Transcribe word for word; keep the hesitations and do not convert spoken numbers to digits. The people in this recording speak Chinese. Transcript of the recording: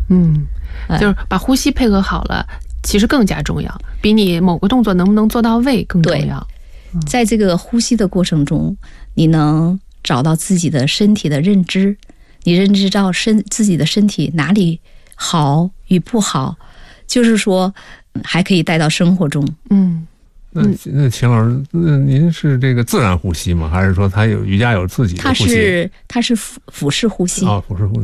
嗯，就是把呼吸配合好了，其实更加重要，比你某个动作能不能做到位更重要。 在这个呼吸的过程中，你能找到自己的身体的认知，你认知到身自己的身体哪里好与不好，就是说还可以带到生活中。 嗯， 那那秦老师，那您是这个自然呼吸吗？还是说他有瑜伽有自己的呼吸？ 它是它是腹腹式呼吸。 啊，腹式呼吸。